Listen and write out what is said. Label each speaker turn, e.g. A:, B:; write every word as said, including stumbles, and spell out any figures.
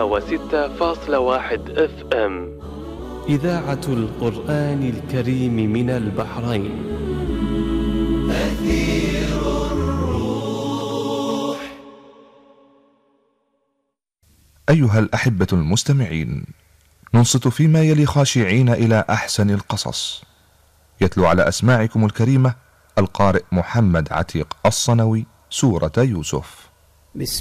A: مئة وستة فاصلة واحد اف ام. إذاعة القرآن الكريم من البحرين. أثير الروح.
B: أيها الأحبة المستمعين، ننصت فيما يلي خاشعين إلى أحسن القصص. يتلو على أسماعكم الكريمة القارئ محمد عتيق الصنوي سورة يوسف.
C: بسم